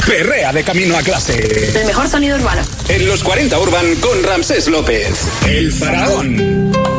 perrea de camino a clase. El mejor sonido urbano. En los 40 Urban con Ramsés López. El Faraón.